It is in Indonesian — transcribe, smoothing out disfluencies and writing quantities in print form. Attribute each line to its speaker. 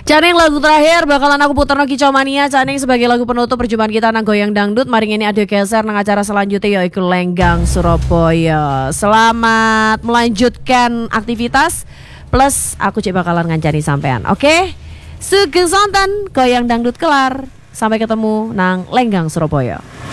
Speaker 1: Caneng lagu terakhir bakalan aku puterno Kicomania. Caneng sebagai lagu penutup perjumpaan kita nang goyang dangdut. Mari ini ada geser nang acara selanjutnya yaitu Lenggang Surabaya. Selamat melanjutkan aktivitas. Plus aku cek bakalan ngancani sampean. Oke? Sugeng sonten goyang dangdut kelar. Sampai ketemu nang Lenggang Surabaya.